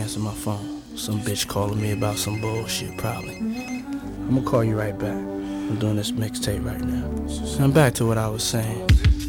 answer my phone. Some bitch calling me about some bullshit, probably. I'm gonna call you right back. I'm doing this mixtape right now. I'm back to what I was saying.